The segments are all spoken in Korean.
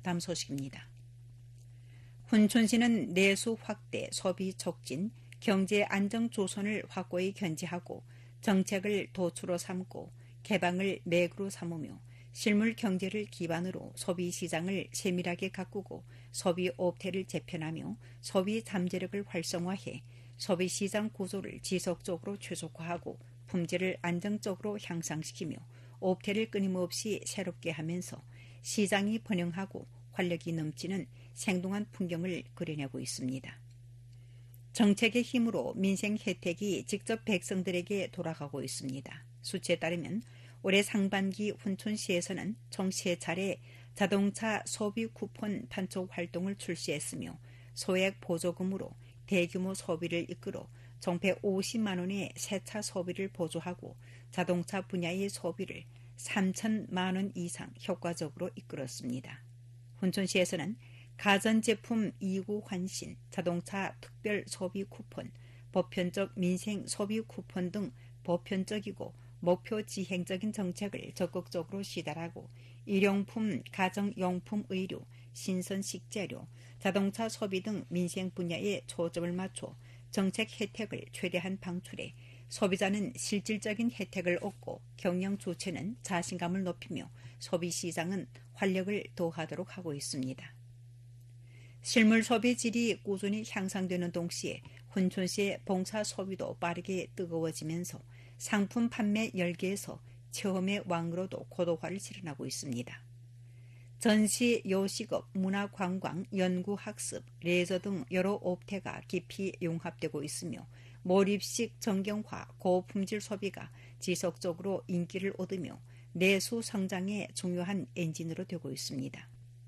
다음 소식입니다. 훈촌시는 내수 확대, 소비 촉진, 경제 안정 조선을 확고히 견지하고 정책을 도추로 삼고 개방을 맥으로 삼으며 실물 경제를 기반으로 소비 시장을 세밀하게 가꾸고 소비 옵태를 재편하며 소비 잠재력을 활성화해 소비 시장 구조를 지속적으로 최적화하고 품질을 안정적으로 향상시키며 옵태를 끊임없이 새롭게 하면서 시장이 번영하고 활력이 넘치는 생동한 풍경을 그려내고 있습니다. 정책의 힘으로 민생 혜택이 직접 백성들에게 돌아가고 있습니다. 수치에 따르면 올해 상반기 훈촌시에서는 총 3차례 자동차 소비 쿠폰 판촉 활동을 출시했으며 소액 보조금으로 대규모 소비를 이끌어 총 150만 원의 새차 소비를 보조하고 자동차 분야의 소비를 3천만 원 이상 효과적으로 이끌었습니다. 훈촌시에서는 가전제품 2구 환신, 자동차 특별 소비 쿠폰, 보편적 민생 소비 쿠폰 등 보편적이고 목표 지향적인 정책을 적극적으로 시달하고 일용품, 가정용품 의류, 신선 식재료, 자동차 소비 등 민생 분야에 초점을 맞춰 정책 혜택을 최대한 방출해 소비자는 실질적인 혜택을 얻고 경영 주체는 자신감을 높이며 소비 시장은 활력을 더하도록 하고 있습니다. 실물 소비 질이 꾸준히 향상되는 동시에 훈촌시의 봉사 소비도 빠르게 뜨거워지면서 상품 판매 열기에서 체험의 왕으로도 고도화를 실현하고 있습니다. 전시, 요식업, 문화관광, 연구학습, 레저 등 여러 옵태가 깊이 융합되고 있으며 몰입식 정경화, 고품질 소비가 지속적으로 인기를 얻으며 내수 성장의 중요한 엔진으로 되고 있습니다.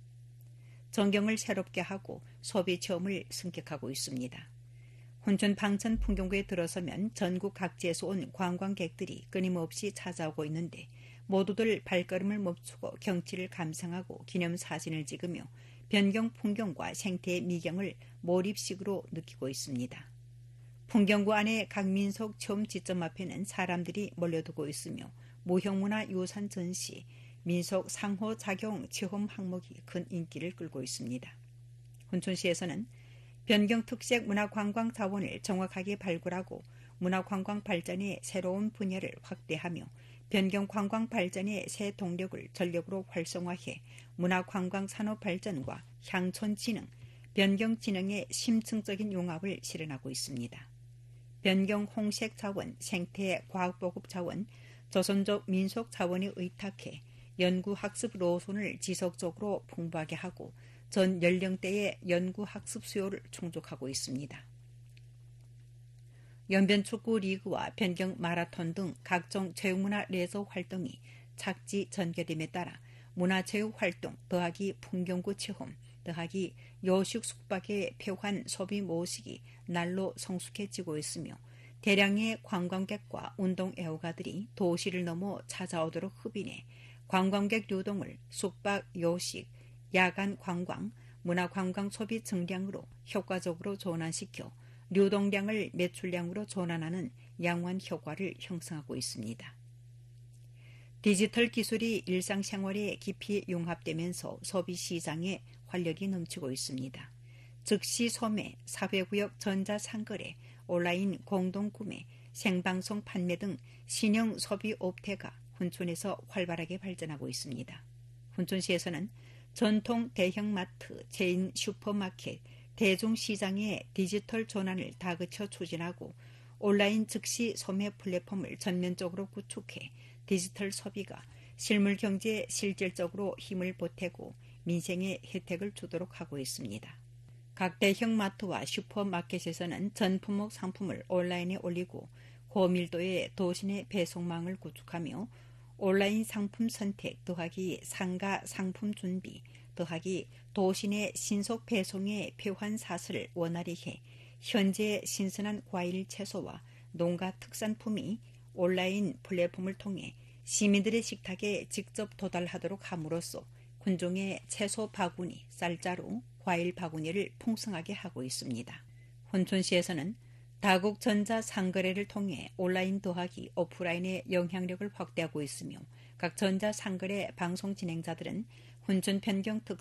전경을 새롭게 하고 소비 체험을 승격하고 있습니다. 훈촌 방천 풍경구에 들어서면 전국 각지에서 온 관광객들이 끊임없이 찾아오고 있는데 모두들 발걸음을 멈추고 경치를 감상하고 기념사진을 찍으며 변경 풍경과 생태의 미경을 몰입식으로 느끼고 있습니다. 풍경구 안의 각 민속 체험 지점 앞에는 사람들이 몰려들고 있으며 무형문화 유산 전시, 민속 상호작용 체험 항목이 큰 인기를 끌고 있습니다. 훈촌시에서는 변경특색 문화관광 자원을 정확하게 발굴하고 문화관광 발전의 새로운 분야를 확대하며 변경관광 발전의 새 동력을 전력으로 활성화해 문화관광 산업 발전과 향촌진흥, 변경진흥의 심층적인 융합을 실현하고 있습니다. 변경 홍색 자원, 생태 과학보급 자원, 조선족 민속 자원에 의탁해 연구학습 노선을 지속적으로 풍부하게 하고 전 연령대의 연구학습 수요를 충족하고 있습니다. 연변축구 리그와 변경 마라톤 등 각종 체육문화 레저 활동이 착지 전개됨에 따라 문화체육활동 더하기 풍경구 체험 더하기 요식 숙박의 표환 소비 모식이 날로 성숙해지고 있으며 대량의 관광객과 운동 애호가들이 도시를 넘어 찾아오도록 흡인해 관광객 유동을 숙박, 요식, 야간 관광, 문화관광 소비 증량으로 효과적으로 전환시켜 유동량을 매출량으로 전환하는 양호한 효과를 형성하고 있습니다. 디지털 기술이 일상생활에 깊이 융합되면서 소비시장에 활력이 넘치고 있습니다. 즉시 소매, 사회구역 전자상거래, 온라인 공동구매, 생방송 판매 등 신형 소비 옵태가 훈촌에서 활발하게 발전하고 있습니다. 훈촌시에서는 전통 대형마트, 체인 슈퍼마켓, 대중시장의 디지털 전환을 다그쳐 추진하고 온라인 즉시 소매 플랫폼을 전면적으로 구축해 디지털 소비가 실물 경제에 실질적으로 힘을 보태고 민생에 혜택을 주도록 하고 있습니다. 각 대형 마트와 슈퍼마켓에서는 전 품목 상품을 온라인에 올리고 고밀도의 도시 배송망을 구축하며 온라인 상품 선택 더하기 상가 상품 준비 더하기 도시 내 신속 배송의 표환 사슬을 원활히 해 현재 신선한 과일 채소와 농가 특산품이 온라인 플랫폼을 통해 시민들의 식탁에 직접 도달하도록 함으로써 군중의 채소 바구니, 쌀자루, 과일 바구니를 풍성하게 하고 있습니다. 훈촌시에서는 다국 전자상거래를 통해 온라인 더하기 오프라인의 영향력을 확대하고 있으며 각 전자상거래 방송 진행자들은 훈촌 변경 특